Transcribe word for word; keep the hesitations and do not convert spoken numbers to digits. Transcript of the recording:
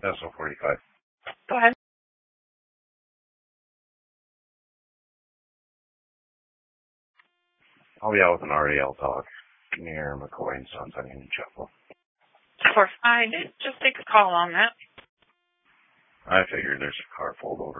S O forty-five. Go ahead. I'll be out with an R A L talk near McCoy and Sons on Indian Chapel. four five, just take a call on that. I figured there's a car pulled over.